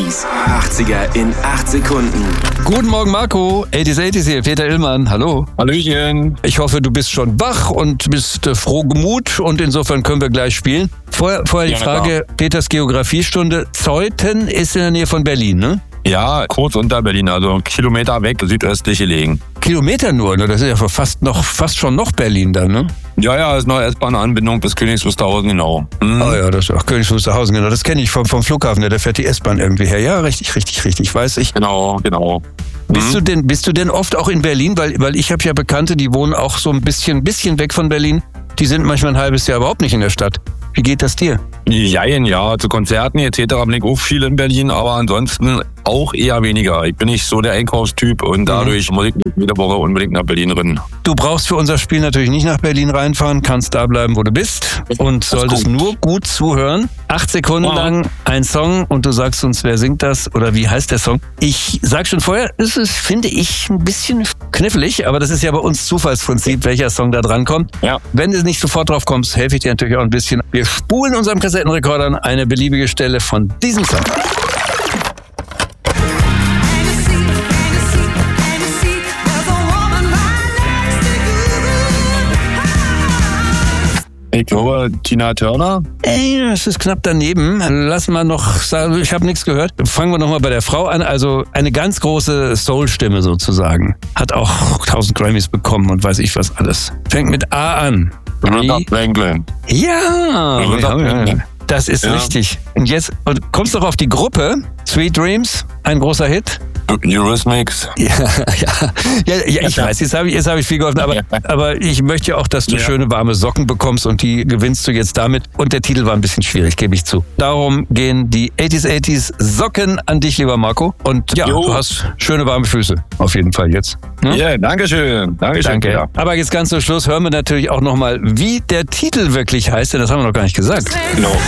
80s. 80er in 8 Sekunden. Guten Morgen, Marco. 80s hier, Peter Illmann. Hallo. Hallöchen. Ich hoffe, du bist schon wach und bist frohgemut und insofern können wir gleich spielen. Vorher die Frage, klar. Peters Geografiestunde. Zeuthen ist in der Nähe von Berlin, ne? Ja, kurz unter Berlin, also einen Kilometer weg, südöstlich gelegen. Kilometer nur, ne? Das ist ja fast schon noch Berlin dann, ne? Ja, ist noch S-Bahn-Anbindung bis Königs Wusterhausen, genau. Oh ja, das ist auch Königs Wusterhausen, genau. Das kenne ich vom Flughafen, da fährt die S-Bahn irgendwie her. Ja, richtig, weiß ich. Genau. Bist du denn oft auch in Berlin? Weil ich habe ja Bekannte, die wohnen auch so ein bisschen weg von Berlin. Die sind manchmal ein halbes Jahr überhaupt nicht in der Stadt. Wie geht das dir? Ja, zu Konzerten etc. bin ich auch viel in Berlin, aber ansonsten auch eher weniger. Ich bin nicht so der Einkaufstyp und dadurch muss ich nicht jede Woche unbedingt nach Berlin rennen. Du brauchst für unser Spiel natürlich nicht nach Berlin reinfahren, kannst da bleiben, wo du bist und solltest nur gut zuhören. 8 Sekunden lang ein Song und du sagst uns, wer singt das oder wie heißt der Song. Ich sag schon vorher, es ist, finde ich, ein bisschen knifflig, aber das ist ja bei uns Zufallsprinzip, welcher Song da dran kommt. Ja. Wenn du nicht sofort drauf kommst, helfe ich dir natürlich auch ein bisschen. Wir spulen unserem Kassettenrekorder an eine beliebige Stelle von diesem Song. Ich glaube, Tina Turner. Ey, das ist knapp daneben. Lass mal noch sagen, ich habe nichts gehört. Fangen wir noch mal bei der Frau an. Also eine ganz große Soul-Stimme sozusagen. Hat auch 1000 Grammys bekommen und weiß ich was alles. Fängt mit A an. Aretha Franklin. Ja, das ist richtig. Und jetzt kommst du doch auf die Gruppe. Sweet Dreams, ein großer Hit. Eurythmics. Ja, ich weiß, jetzt hab ich viel geholfen, aber ich möchte ja auch, dass du schöne warme Socken bekommst und die gewinnst du jetzt damit. Und der Titel war ein bisschen schwierig, gebe ich zu. Darum gehen die 80s Socken an dich, lieber Marco. Und ja, du hast schöne warme Füße, auf jeden Fall jetzt. Ja, dankeschön. Danke. Ja. Aber jetzt ganz zum Schluss hören wir natürlich auch nochmal, wie der Titel wirklich heißt, denn das haben wir noch gar nicht gesagt. Genau.